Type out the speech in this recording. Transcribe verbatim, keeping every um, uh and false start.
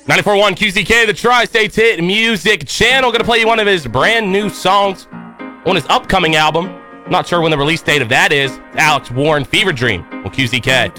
ninety-four point one Q C K, the Tri-States Hit Music Channel. Going to play you one of his brand new songs on his upcoming album. Not sure when the release date of that is. Alex Warren, Fever Dream on Q C K.